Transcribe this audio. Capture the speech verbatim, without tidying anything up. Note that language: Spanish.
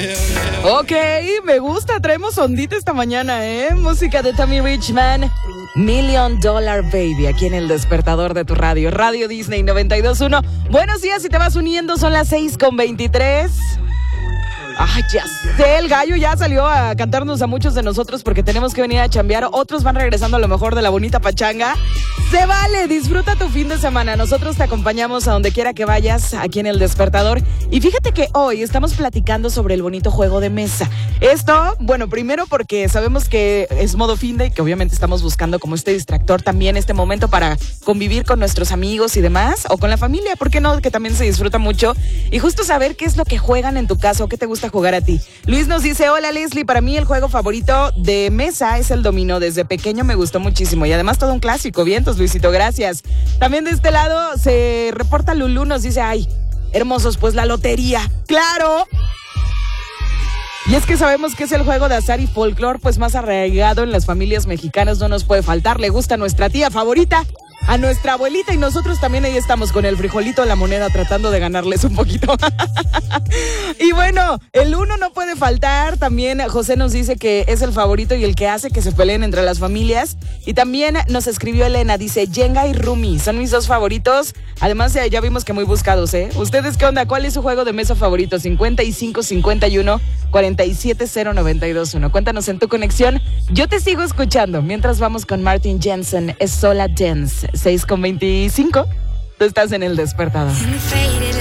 Ok, me gusta, traemos ondita esta mañana, ¿eh? Música de Tommy Richman, Million Dollar Baby, aquí en el despertador de tu radio, Radio Disney noventa y dos punto uno. Buenos días, si te vas uniendo, son las seis con veintitrés. Ay, ya sé, el gallo ya salió a cantarnos a muchos de nosotros porque tenemos que venir a chambear. Otros van regresando a lo mejor de la bonita pachanga. Se vale, disfruta tu fin de semana. Nosotros te acompañamos a donde quiera que vayas aquí en el despertador. Y fíjate que hoy estamos platicando sobre el bonito juego de mesa. Esto, bueno, primero porque sabemos que es modo fin de y que obviamente estamos buscando como este distractor también, este momento para convivir con nuestros amigos y demás, o con la familia, ¿por qué no? Que también se disfruta mucho. Y justo saber qué es lo que juegan en tu casa o qué te gusta jugar a ti. Luis nos dice, hola Leslie, para mí el juego favorito de mesa es el dominó. Desde pequeño me gustó muchísimo y además todo un clásico. Vientos, Luisito, gracias. También de este lado se reporta Lulú, nos dice, ay, hermosos, pues la lotería. ¡Claro! Y es que sabemos que es el juego de azar y folclore pues más arraigado en las familias mexicanas, no nos puede faltar. Le gusta a nuestra tía favorita, a nuestra abuelita, y nosotros también ahí estamos con el frijolito, la moneda, tratando de ganarles un poquito. Y bueno, el uno no puede faltar. También José nos dice que es el favorito y el que hace que se peleen entre las familias. Y también nos escribió Elena, dice, Jenga y Rumi son mis dos favoritos. Además ya vimos que muy buscados, ¿eh? ¿Ustedes qué onda? ¿Cuál es su juego de mesa favorito? cincuenta y cinco, cincuenta y uno, cuarenta y siete, cero, noventa y dos, uno. Cuéntanos en tu conexión. Yo te sigo escuchando mientras vamos con Martin Jensen, es Sola Dance. seis con veinticinco. Tú estás en el despertador.